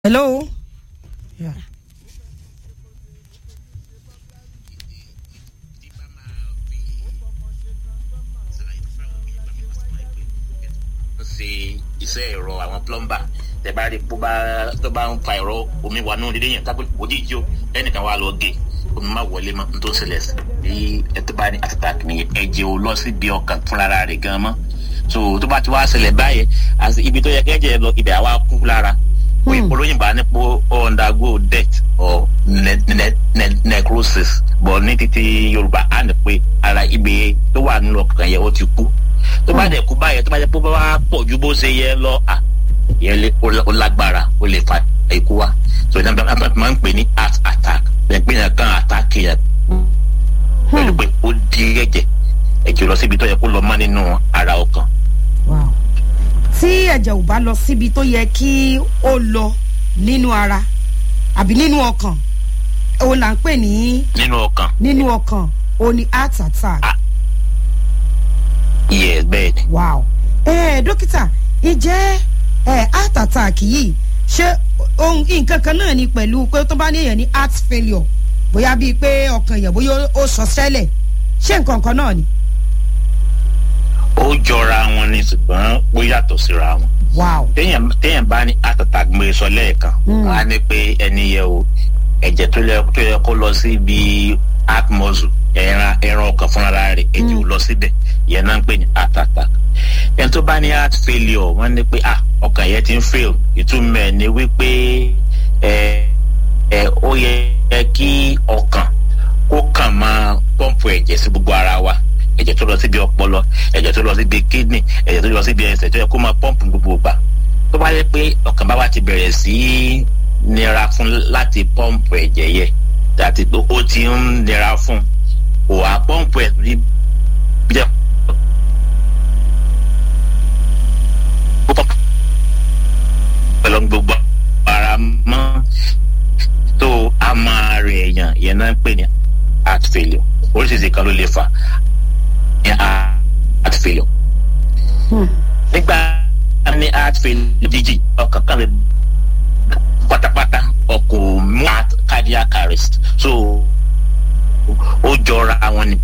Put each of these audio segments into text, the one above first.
Hello. Yeah. Iṣẹ́ ẹ̀rọ àwọn plumber tẹ́ bá rí tó bá ń fa ẹ̀rọ omi wà nínú dídé yẹn tábìlì òjijì o ẹnìkan wà lọ gé omi má wọlé mọ́ nítorí ṣẹlẹ̀ sí bí ẹtọ́ bá ní attack nìyẹn ẹ̀jẹ̀ ò lọ síbi ọkàn fúnra rẹ̀ gan mọ́ so tó bá ti wá ṣẹlẹ̀ báyẹn àti ibi tó yẹ kẹ́jẹ̀ lọ ibẹ̀ àwa kú lára olóyìnbó á ní pé ó undergo death or necrosis but ní títí Yorùbá á ní pé ara ibi tó wà nínú ọkàn yẹn ó ti kú tó bá dẹ̀ kú báyẹn tó bá jẹ́ pé ó bá wá pọ̀ ju bó ṣe yẹ lọ yẹn ó lágbára ó lè fa ikú wa so ìdájọ́ máa ń pè ní heart attack lẹ́yìn yẹn kan attack yẹn pẹ̀lú pé ó di ẹ̀jẹ̀ lọ síbi tó yẹ kó lọ mọ́ nínú ara ọkàn. Tí ẹ̀jẹ̀ ò bá lọ síbi tó yẹ kí ó lọ nínú ara àbí nínú ọkàn òun là ń pè ní. nínú ọkàn òun ni heart attack. Yes, bẹ́ẹ̀ ni. Wow. Dókítà ǹjẹ́ heart attack yìí ṣé ohun nǹkan kan náà ni pẹ̀lú pé tó bá ní èèyàn ní heart failure bóyá bíi pé ọkàn yẹn bóyá ó sọ sẹ́lẹ̀ ṣé nǹkan kan náà ni. Ó jọra wọn ni ṣùgbọ́n ó yàtọ̀ síra wọn. Wow. téèyàn bá ní heart attack gbé sọ lẹ́ẹ̀kan wọ́n á ní pé ẹni yẹ o ẹ̀jẹ̀ tó yẹ kó lọ sí ibi heart muscle ẹran ọkàn fúnra rẹ̀ ẹ̀jẹ̀ ò lọ síbẹ̀ yẹn náà ń pè ní heart attack. ẹni tó bá ní heart failure wọ́n ní pé ọkàn yẹn ti ń fail ìtumọ̀ ẹ̀ ni wípé ó yẹ kí ọkàn kó kàn máa pọ́ǹpù ẹ̀jẹ̀ sí gbogbo ara wa ẹ̀jẹ̀ tó lọ síbi ọpọlọ ẹ̀jẹ̀ tó lọ síbi kidney ẹ̀jẹ̀ tó lọ síbi ẹsẹ̀ tó yẹ kó máa pọ́ǹpù gbogbo ìgbà tó bá yẹ pé ọkàn bá wa ti bẹ̀rẹ̀ sí nira fún láti pọ́ǹpù ẹ̀jẹ̀ yẹ àti pé ó ti ń nira fún kò wá pọ́ǹpù ẹ̀ ní bíjẹ́ pẹ̀lú gbogbo ara mọ́ tó a máa rẹ̀ èèyàn yẹn náà ń pè ní heart failure oríṣiríṣi kan ló lè fà heart failure. nígbà ní heart failure jíjì ọkàn kan lè pátápátá ọkọ̀ mú cardiac arrest so ó jọra àwọn ní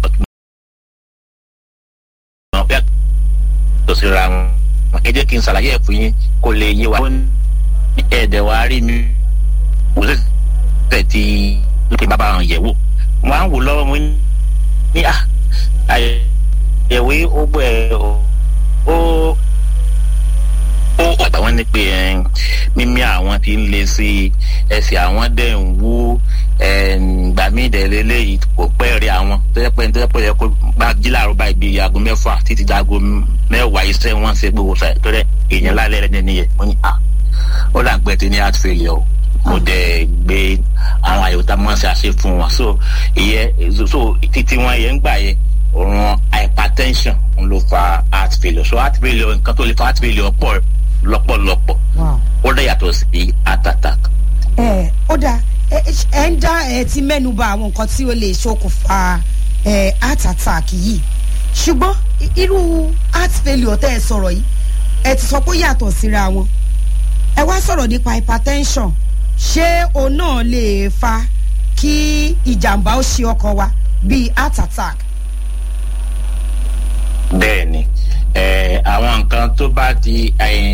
tó sì ra wọn ẹ jẹ́ kí n ṣàlàyé ẹ̀ fún yín kó lè yé wa. ẹ̀ẹ́dẹ̀ wa rí mi kò sì tẹ̀ tí pé bàbá àwọn yẹ̀wò wọ́n á wò lọ́wọ́ wọn ní àyẹ̀wò ó gbọ́ ẹ̀ ó àgbà wọn ní pé mímí àwọn ti ń le sí ẹsẹ̀ àwọn dẹ̀ ń wú gbà mí ìdẹ̀lẹ̀ léyìí kò pẹ́ rí àwọn tó yẹ pé yẹ kó bá jí láàárọ̀ báyìí bíi aago 6 títí di aago 10 iṣẹ́ wọn ṣe gbogbo ṣàì tó rẹ̀ èèyàn lálẹ́ rẹ̀ nìyẹn wọ́n ní ó là ń pẹ́ tí ní heart failure o mo dẹ̀ gbé àwọn àyẹ̀wò tá a máa ń ṣe àṣẹ fún wọn so títí wọn yẹn ń gbà yẹn òun hypertension ń ló fa heart failure so heart failure nǹkan tó lè fa heart failure pọ̀ lọ́pọ̀lọpọ̀ ó dẹ̀ yàtọ̀ sí heart attack. Ó dáa ẹ ń dá ti mẹ́nu bà àwọn nǹkan tí ó lè ṣokùnfà heart attack yìí ṣùgbọ́n irú heart failure tẹ́ ẹ sọ̀rọ̀ yìí ẹ ti sọ pé ó yàtọ̀ síra wọn ẹ wá sọ̀rọ̀ nípa hypertension ṣé òun náà lè fa kí ìjàmbá ó ṣe ọkàn wa bíi heart attack. bẹ́ẹ̀ni àwọn nǹkan tó bá ti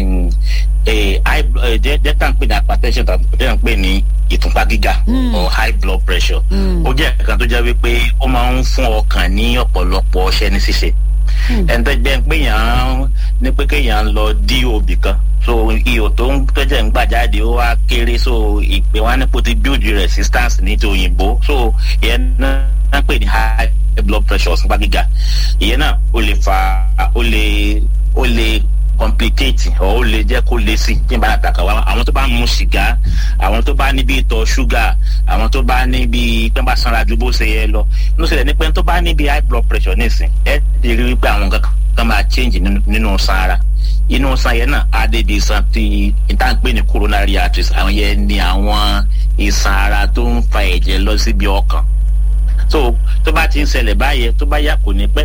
dẹ́ta ń pè ní hypertension tàbí dẹ́ta ń pè ní ìtúnpá gíga or high blood pressure ó jẹ́ nǹkan tó jẹ́ wípé ó máa ń fún ọkàn ní ọ̀pọ̀lọpọ̀ ọṣẹ́ ní ṣíṣe ẹni tó jẹ́ pé yàn ní pé kéèyàn lọ dí òbí kan so ihò tó ń tọ́jà ń gbà jáde ó wá kéré so ìpè wá nípò ti build resistance ní ti òyìnbó so ìyẹn náà pè ní high blood pressure ọ̀sùnpá gíga ìyẹn náà ó lè fa ó lè complicate or ó lè jẹ́ kó lè sí tí n bá àtàkà wá àwọn tó bá mu sìgá àwọn tó bá níbi ìtọ̀ ṣúgà àwọn tó bá níbi pé bá sanra ju bó ṣe yẹ lọ ló ṣẹlẹ̀ ní pé tó bá níbi high blood pressure nísìn ẹ ti rí wípé àwọn kan máa change nínú san ara inú san yẹn náà á débi iṣan tí ìta ń pè ní coronary arteries àwọn yẹn ní àwọn iṣan ara tó ń fa ẹ̀jẹ̀ lọ síbi ọkàn so tó bá ti ń ṣẹlẹ̀ báyẹn tó bá yà kò ní pẹ́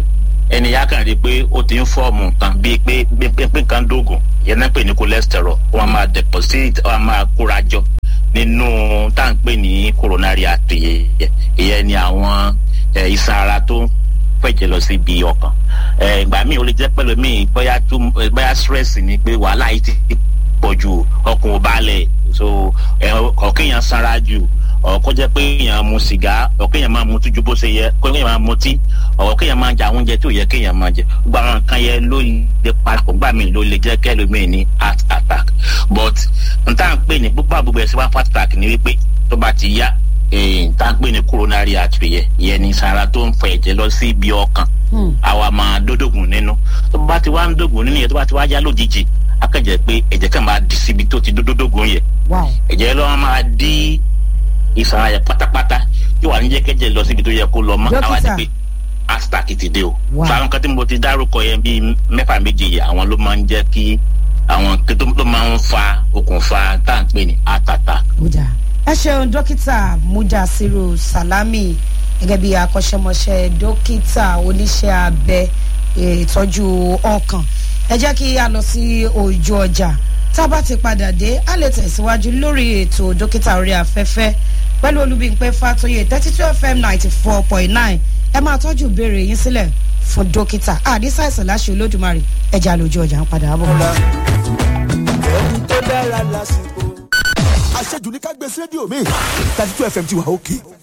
ẹnìyà kan rí i pé ó ti ń fọ́ọ̀mù nǹkan bíi pé nǹkan dógùn yẹn náà pè ní cholesterol wọ́n máa deposit wọ́n máa kóra jọ nínú tá à ń pè ní coronary artery ìyẹn ni àwọn iṣan ara tó ń fẹ̀jẹ̀ lọ sí ibi ọkàn ìgbà míì ó lè jẹ́ pẹ̀lú míì bóyá stress ni pé wàhálà yìí ti pọ̀ ju ọkùn ò balẹ̀ so ọ̀kéèyàn sanra jù ọ̀kọ́ jẹ́ pé èèyàn mu sìgá ọ̀kéèyàn máa mutí ju bó ṣe yẹ kéèyàn máa mutí ọ̀kéèyàn máa jẹ àwọn oúnjẹ tí ò yẹ kéèyàn máa jẹ gbogbo àwọn nǹkan yẹn ló lè parapọ̀ gbà mí ló lè jẹ́ kẹ́lòmíì ní heart attack but n tá à ń pè ní gbogbo àgbègbè ẹ̀sìn wá heart attack ni wípé tó bá ti yá tá à ń pè ní coronary artery yẹn ní sara tó ń fẹ ẹ̀jẹ̀ lọ sí ibi ọkàn àwa máa dódògùn nínú tó bá ti wá ń dògùn nínú yẹn tó bá ti wá yá lójijì akẹ́jẹ́ pé ẹ̀jẹ̀ kan máa di síbi tó ti dódògùn yẹn ẹ̀jẹ̀ lọ́wọ́ máa di ìsàn ayẹ pátápátá yóò wà ní jẹ́ kẹ́jẹ́ lọ síbi tó yẹ kó lọ mọ́ àwọn àti pé heart attack ti dé o so àwọn kan tí mo ti dárúkọ yẹn bíi mẹ́fà méje yẹn àwọn ló máa ń jẹ́ kí àwọn tó máa ń fa okùnfà tá à ń pè ní heart attack. ẹ ṣeun dókítà Mudasiru Salami gẹ́gẹ́ bí akọ́ṣẹ́mọṣẹ́ dókítà oníṣẹ́ abẹ ìtọ́jú ọkàn ẹ jẹ́ kí a lọ sí ojú ọjà tá a bá ti padà dé a lè tẹ̀síwájú lórí ètò dókítà orí afẹ́fẹ́ pẹ̀lú Olúbímpé Fátóyè 32 FM 94.9 ẹ máa tọ́jú ìbéèrè yín sílẹ̀ fún dókítà àdísáìsàn láṣẹ Olódùmarè ẹja lójú ọjà ń padà bọ̀. ẹni tó dára lásìkò. àṣejù ní ká gbé sí rédíò mi 32 FM ti wà òkè.